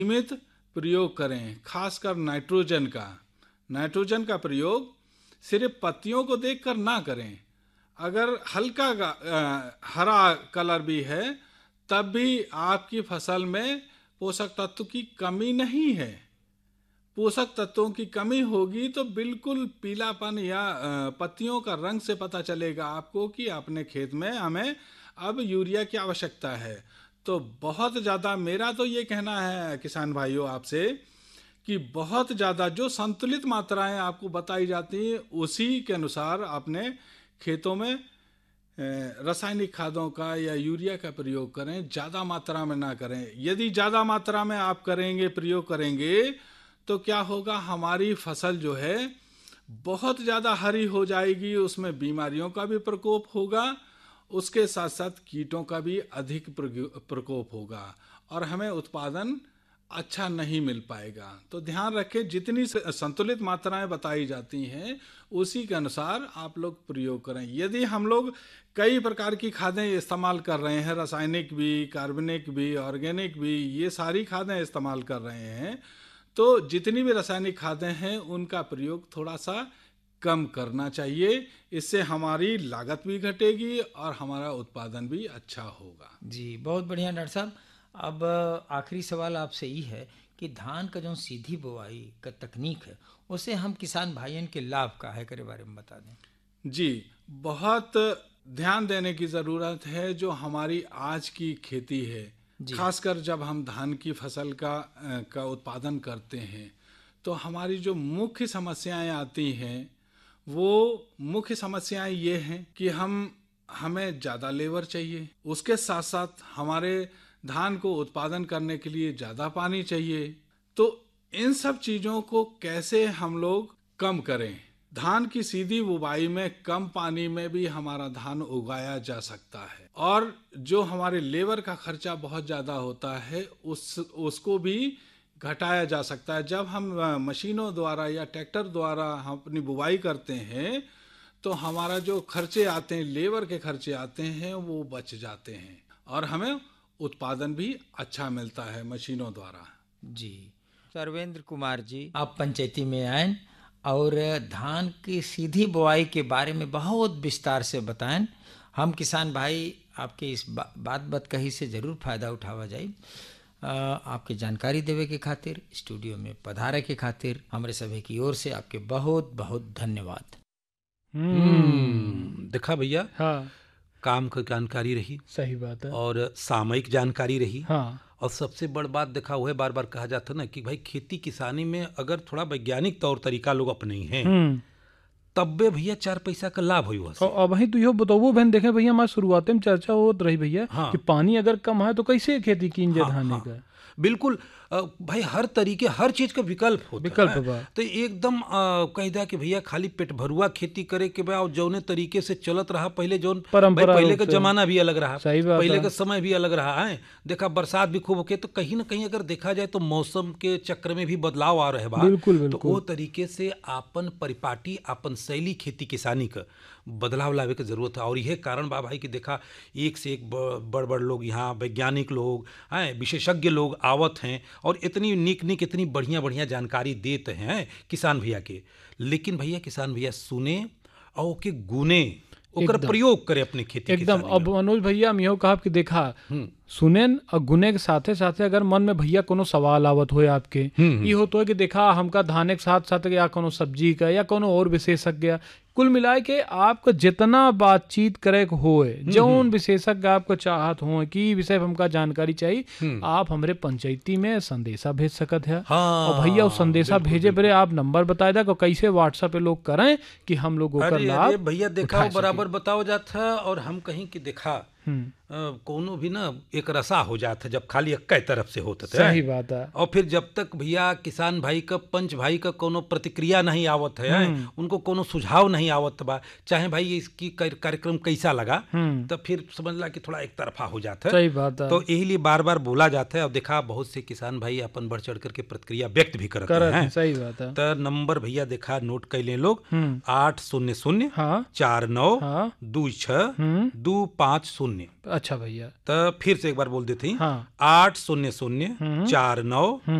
सीमित प्रयोग करें, खासकर नाइट्रोजन का प्रयोग सिर्फ पत्तियों को देखकर ना करें। अगर हल्का हरा कलर भी है तब भी आपकी फसल में पोषक तत्व की कमी नहीं है। पोषक तत्वों की कमी होगी तो बिल्कुल पीलापन या पत्तियों का रंग से पता चलेगा आपको कि अपने खेत में हमें अब यूरिया की आवश्यकता है। तो बहुत ज़्यादा मेरा तो ये कहना है किसान भाइयों आपसे कि बहुत ज़्यादा जो संतुलित मात्राएं आपको बताई जाती हैं उसी के अनुसार अपने खेतों में रासायनिक खादों का या यूरिया का प्रयोग करें, ज़्यादा मात्रा में ना करें। यदि ज़्यादा मात्रा में आप प्रयोग करेंगे तो क्या होगा, हमारी फसल जो है बहुत ज़्यादा हरी हो जाएगी, उसमें बीमारियों का भी प्रकोप होगा, उसके साथ साथ कीटों का भी अधिक प्रकोप होगा और हमें उत्पादन अच्छा नहीं मिल पाएगा। तो ध्यान रखें, जितनी संतुलित मात्राएं बताई जाती हैं उसी के अनुसार आप लोग प्रयोग करें। यदि हम लोग कई प्रकार की खादें इस्तेमाल कर रहे हैं, रासायनिक भी, कार्बनिक भी, ऑर्गेनिक भी, ये सारी खादें इस्तेमाल कर रहे हैं, तो जितनी भी रासायनिक खादें हैं उनका प्रयोग थोड़ा सा कम करना चाहिए। इससे हमारी लागत भी घटेगी और हमारा उत्पादन भी अच्छा होगा। जी, बहुत बढ़िया डॉक्टर साहब। अब आखिरी सवाल आपसे ये है कि धान का जो सीधी बुआई का तकनीक है उसे हम किसान भाइयों के लाभ का है के बारे में बता दें। जी, बहुत ध्यान देने की ज़रूरत है। जो हमारी आज की खेती है, खासकर जब हम धान की फसल का उत्पादन करते हैं तो हमारी जो मुख्य समस्याएं आती हैं वो मुख्य समस्याएं ये हैं कि हमें ज़्यादा लेबर चाहिए, उसके साथ साथ हमारे धान को उत्पादन करने के लिए ज़्यादा पानी चाहिए। तो इन सब चीज़ों को कैसे हम लोग कम करें। धान की सीधी बुवाई में कम पानी में भी हमारा धान उगाया जा सकता है और जो हमारे लेबर का खर्चा बहुत ज़्यादा होता है उसको भी घटाया जा सकता है। जब हम मशीनों द्वारा या ट्रैक्टर द्वारा हम अपनी बुवाई करते हैं तो हमारा जो खर्चे आते हैं, लेबर के खर्चे आते हैं, वो बच जाते हैं और हमें उत्पादन भी अच्छा मिलता है मशीनों द्वारा। जी, सर्वेंद्र कुमार जी, आप पंचायती में आए और धान की सीधी बुआई के बारे में बहुत विस्तार से बताएं। हम किसान भाई आपके इस बात कही से जरूर फायदा उठावा जाए। आपके जानकारी देवे के खातिर, स्टूडियो में पधारे के खातिर हमारे सभी की ओर से आपके बहुत बहुत धन्यवाद। देखा भैया, हाँ, काम की जानकारी रही, सही बात है, और सामयिक जानकारी रही। हाँ, और सबसे बड़ बात देखा हुआ है, बार बार कहा जाता ना कि भाई खेती किसानी में अगर थोड़ा वैज्ञानिक तौर तरीका लोग अपने हैं तब भैया 4 पैसा का लाभ हुई। और वही तो यो बताओ बहन, देखे भैया हमारे शुरुआत में चर्चा होत रही भैया कि पानी अगर कम है तो कैसे खेती की धाने का। बिल्कुल भाई, हर तरीके हर चीज का विकल्प होता है। तो एकदम कह दिया कि भैया खाली पेट भरुआ खेती करे के बा, और जौने तरीके से चलत रहा पहले, जौन पहले का जमाना भी अलग रहा, पहले का समय भी अलग रहा है। देखा बरसात भी खूब होके, तो कहीं ना कहीं अगर देखा जाए तो मौसम के चक्र में भी बदलाव आ रहे बा। तो वो तरीके से आपन परिपाटी, आपन शैली खेती किसानी का बदलाव लावे की जरूरत है। और यह कारण बा भाई कि देखा एक से एक बड़ बड़ लोग यहाँ, वैज्ञानिक लोग हैं, विशेषज्ञ लोग आवत हैं और इतनी निक इतनी बढ़िया बढ़िया जानकारी देते हैं किसान भैया के। लेकिन भैया किसान भैया सुने और ओके गुने, ओकर प्रयोग करे अपने खेती एकदम। अब मनोज भैया हम यो कहा कि देखा सुने और गुने के साथे साथे अगर मन में भैया कोनो सवाल आवत हो आपके, ये होता है कि देखा हमका धाने के साथ साथ या कोनो सब्जी का या कोनो और विशेषज्ञ, कुल मिलाए के आपका जितना बातचीत करे होए, जौन विशेषज्ञ आपको चाहत हो कि विषय हमका जानकारी चाहिए, आप हमारे पंचायती में संदेशा भेज सकत है। और भैया उस संदेशा भेजे परे आप नंबर बताए दा कैसे व्हाट्सएप पे लोग करें कि हम लोग लाभ भैया देखा बराबर बताओ जाता। और हम कहीं कि देखा कोनो भी ना एक रसा हो जाता जब खाली एक तरफ से होता है। सही बात है। और फिर जब तक भैया किसान भाई का, पंच भाई का कोनो प्रतिक्रिया नहीं आवत है, उनको कोनो सुझाव नहीं आवत बा, चाहे भाई इसकी कार्यक्रम कैसा लगा, तो फिर समझ ला कि थोड़ा एक तरफा हो जाता है। सही बात है। तो यही लिए बार बार बोला जाता है। और देखा बहुत से किसान भाई अपन बढ़ चढ़ करके प्रतिक्रिया व्यक्त भी करते हैं। सही बात है। तो नंबर भैया देखा नोट कर लें लोग, 800 49 25 25 0। अच्छा भैया, तो फिर से एक बार बोल देते हैं। हाँ। 800 49